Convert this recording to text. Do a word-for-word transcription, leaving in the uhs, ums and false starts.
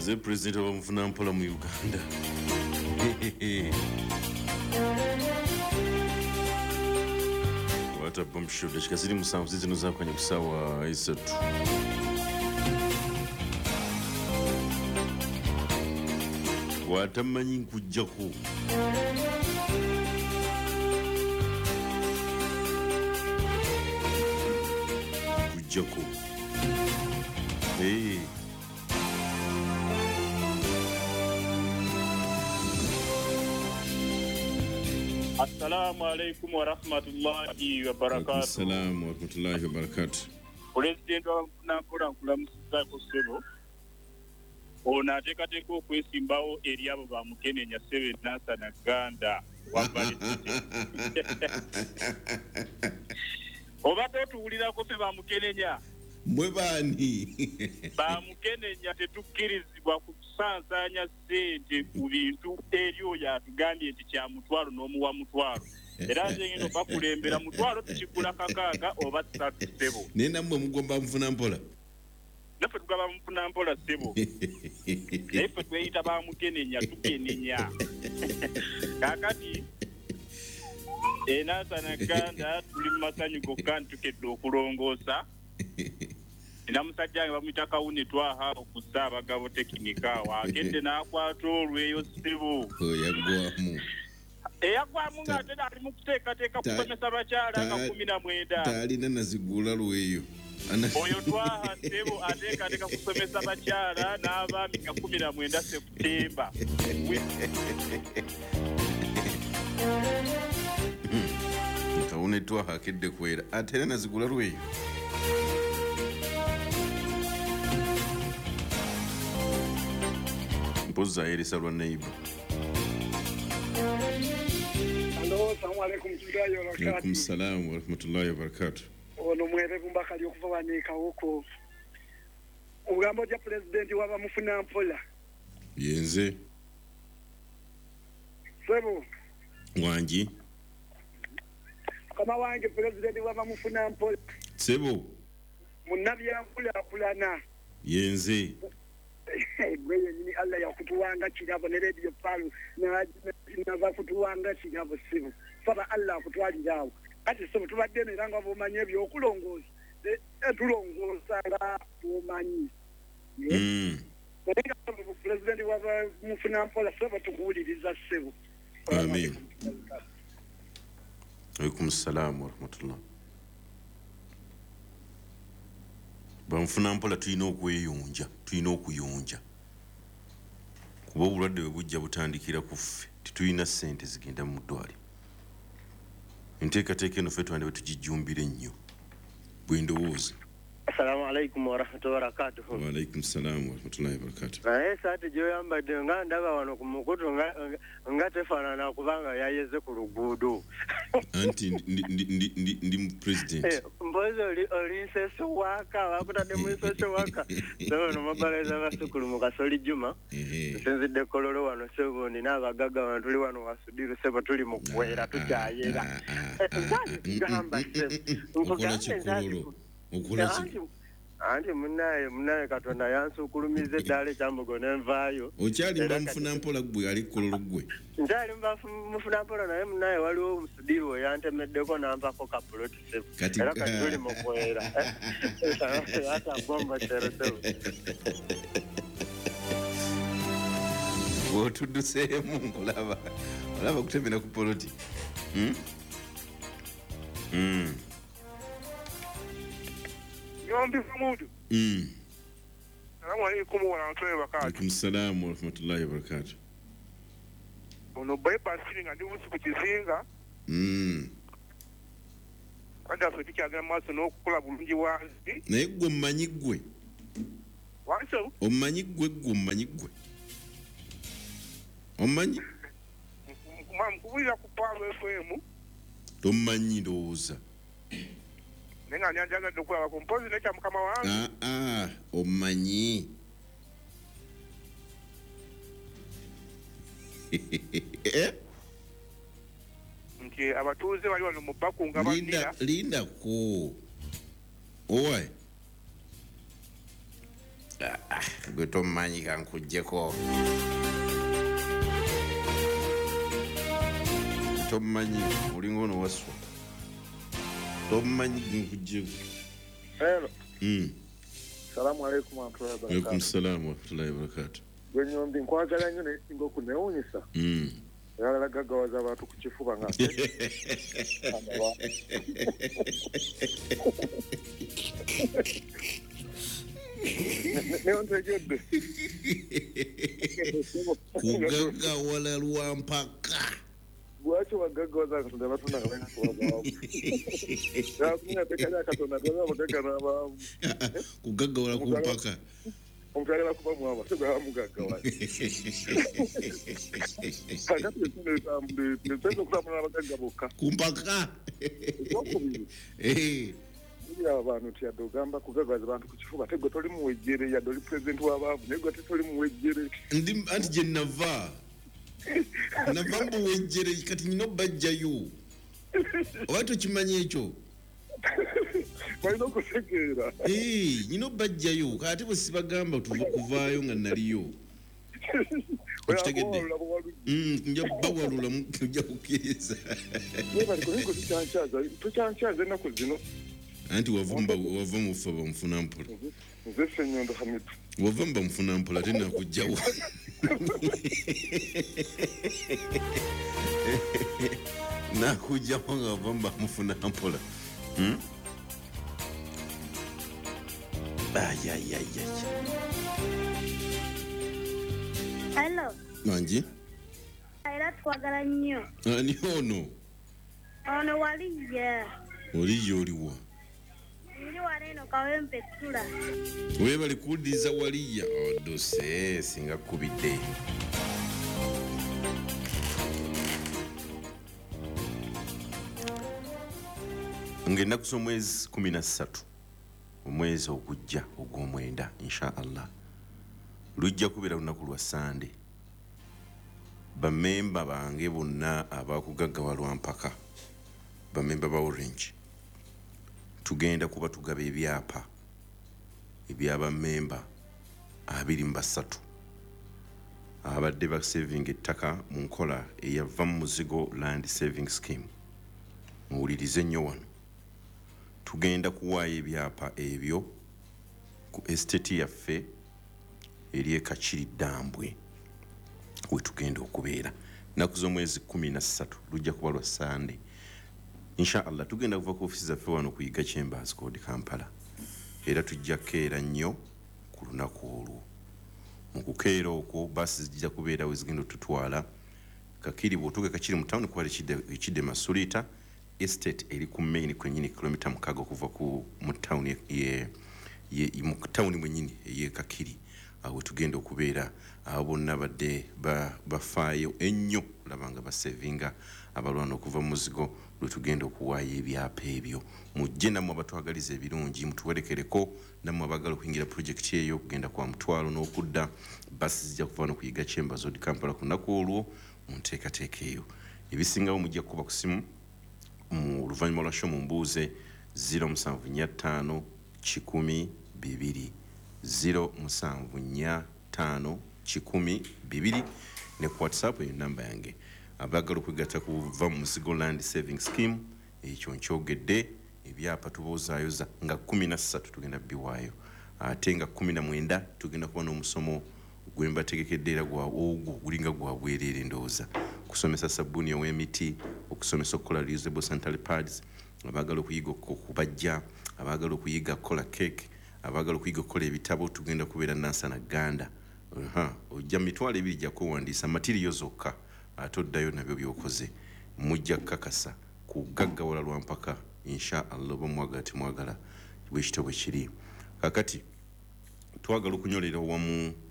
Nze president wa Mfunampola mu Uganda. What a bomb show. Kikasiri musanvu zino zakwanya kusawa isatu. Watamanyi nkujjako. Nkujjako. Hey. Assalamu alaikum wa rahmatullahi wa barakatuh. Assalamu wa rahmatullahi wa barakatuh. President wa Mfunampola nkulamusiza ku ssebo. Ono ateekateeka okwesimbawo eri abo bamukenenya Seven Nasa na Ganda wabbali. Obadde otuwulirako ffe bamukenenya. Mwe baani? Bamukenenya tetukkirizibwa kusansaanya ssente ku bintu eri oyo atugambye nti kya mutwalo n'omuwa mutwalo. Era nze ngeno bakulembera mutwalo tukigula kakaaga oba ssatu ssebo. Naye nammwe mugomba Mfunampola? Naffe tugaba Mfunampola ssebo. Naye ffe tweyita bamukenenya tukenenya. Kaakati Enasa na Ganda tuli mu masanyu gokka ntukedde okulongoosa. Ina musajja wange bamuyita Kawuni Twaha okussa abagabo tekinika wakedde n'akwata olweyo ssebo. Oyagwamu. Eyagwamu ng'ate ali mu kuteekateeka kusomesa bakyala nga kumi na mwenda. Taalina nazigula lweyo. Oyo Twaha ssebo ateekateeka kusomesa bakyala n'abaami nga kumi na mwenda Septemba. Kawuni Twaha akedde kwera ate era nazigula lweyo. Mpoza erisa lwa neighbor. Hello, assalamu alaikum tudayo Wa alaikum salam wa rahmatullahi wa barakatuh. Ono mwere kumbakali okuva wanika huko. Ugambo ja president wa Mfunampola. Yenze. Sebo. Wanji. Kama wange president wa Mfunampola. Sebo. Munabya kula kulana. Yenze. Gweye nini Allah ya kutuwanga kirabo ne radio palu na na za kutuwanga kirabo sibu saba Allah kutwalirawo ati so tubadde neranga bomanye byo okulongoza e tulongoza nga bomanyi mm president wa Mfunampola saba tukuwuliriza sibu. Amen. Alaikum salam wa rahmatullah. Bamfunampola tulina okweyonja tulina okuyonja kuba obulwadde bwe bujja butandikira ku ffe tetulina ssente zigenda mu ddwaliro. Enteekateeka eno ffe twandibwe tugijjumbira ennyo bwe ndowooza. Assalamu alaikum wa rahmatullahi wa barakatuh. Wa alaikum salam wa rahmatullahi wa barakatuh. Naye saati gyoyambadde nga ndaba wano ku mukutu nga nga tefaanana kubanga yayeze ku luguudo. Anti ndi mu president. Mpozi oli nseso waka bakutadde mu nseso waka. So no mabaleza basukulu mu Kasoli Juma. Nsinzidde Kololo wano sebo nina abagaga wano tuli wano wasudiru sebo tuli mu kwera tukyayera. Gamba sebo. Nkola Kololo. Okulasi. Anti munaye munaye Katonda yansukulumize ddala ekyambugo nenvaayo. Okyali mba Mfunampola gwe ali Kololo gwe. Nkyali mba Mfunampola naye munaye waliwo omusudiru yantemeddeko nampako kapuloti sebo. Era kati tuli mu kwera. Ata bomba teresebo. Wotuduseemu olaba olaba kutemera ku poloti. Mm? Mm. Yombi Mudu. Mm. Assalamu alaikum wa rahmatullahi wa barakatuh. Alaikum salam wa rahmatullahi wa barakatuh. Ono bypass nga ndi musu ku kizinga. Mm. Kwanda so tikyaga maso n'okukola bulungi wansi. Naye gwe mmanyi gwe. Wanso? Omanyi gwe gwe mmanyi gwe. Omanyi? Mam kubira ku Palo F M. Tomanyi ndowooza. Nenga nyanjaga dokula ku mpozi nekya mukama wange. Ah ah, omanyi. Eh? Nti abatuuze bali wano mu Bakunga Linda Linda ko. Owe. gwe tomanyi kankujjeko tomanyi olinga ono waswa tomanyi nkujjeko. Hello. Mm. Salamu alaikum wa rahmatullahi wa barakatuh. Alaikum salam wa rahmatullahi wa barakatuh. Gwenyombi nkwagala nnyo nesinga okunewuunyisa. Mm. Yalala gaggawaza abantu ku kifuba nga neontegedde kugaggawala lwampaka lwaki wagaggawaza katonda batunda nga balina kubagaawo yakumya tekali akatonda toza abagagga n'abaamu kugaggawala ku mpaka omuntu ayagala kuba mwama tegwaba mugaggawala kakati ekinetambule tetuza okutambula n'abagagga bokka ku mpaka ekyokubiri abo bantu nti yadde ogamba kugaggawaza bantu ku kifuba tegwe toli muwejjere yadde oli pulezidenti w'abaavu naye gwe tetoli muwejjere ndi anti gye nava nava mbuwejjere kati nyina obbajjayo oba tokimanyi ekyo balina okutegeera nyina obbajjayo kati bwe sibagamba kuvaayo nga naliyo okitegedde nja bawalula nja kukkiriza tukyankyaza ennaku zino anti wava mufa bamufuna mpola nze Ssenyondo Hamidu wava mbamufuna mpola ate nakugjawo nakugjawo nga wava mbamufuna mpola ayayayaya Hello. mangi Era twagala nnyo. ani ono Ono waliya. oliyo oliwa Ndi waleeno kawempe tula. weebali kuwuliriza waliya odose singa kkubidde ng'ennaku z'omwezi kumi na ssatu omwezi ogujja ogw'omwenda insha allah lujja kubeera lunaku lwa sande bamemba bange bonna abakugaggawa lwampaka bamemba ba orange tugenda kuba tugaba ebyapa ebyabamemba abiri mu basatu abadde basavinga ettaka mu nkola eyava mu muzigo land saving scheme. muwulirize nnyo wano tugenda kuwaayo ebyapa ebyo ku estate yaffe eri e Kakiri Ddambwe we tugenda okubeera nnaku z'omwezi kumi na ssatu lujja kuba lwa sande insha allah. tugenda kuva ku ofisi zaffe wano kuyiga Chambers Code Kampala era tujja kukeera nnyo ku lunaku olwo. mu kukeera okwo baasi zijja kubeerawo ezigenda otutwala Kakiri bw'otuuka Kakiri mu town kuba ekidde Masulita estate eri ku main kwenyini kilomita mukaaga okuva ku mu town ye mu town mwenyini ye Kakiri awo tugenda okubeera abo bonna badde bafaayo ennyo labanga basevinga abalwana okuva mu muzigo lwe tugenda okuwaayo ebyapa ebyo. mujje nammwe abatwagaliza ebirungi mutuwerekereko nammwe abagala okuyingira projekiti eyo okugenda kwa mutwalo n'okudda basi zijja kuva no kuyiga Chambers Code Kampala ku nnaku olwo mu nteekateeka eyo. ebisingawo mujja kuba ku simu mu luvannyuma lwa show mumbuuze zero musanvu nnya ttaano kikumi bibiri zero musanvu nnya ttaano kikumi bibiri ne ku whatsapp eyo namba yange. abagala okwegatta kuva mu muzigo land saving scheme ekyo nkyogedde ebyapa tubozaayoza nga kumi na ssatu tugenda biwaayo ate nga kumi na mwenda tugenda kuba n'omusomo gwe mbategekedde era ogwo gulinga gwa bwereere ndowooza kusomesa sabbuuni ow'emiti okusomesa okukola reusable sanitary pads abagala okuyiga okubajja abagala okuyiga kukola cake abagala okuyiga okukola ebitabo tugenda kubeera nansana ganda ojja mitwalo ebiri jja kwewandiisa matiriyo zokka ate oddayo nabyo byokoze mujja kukakasa kugaggawala lwampaka insha allah oba mwagala temwagala bwekityo bwe kiri. kakati twagala okunyolera wamu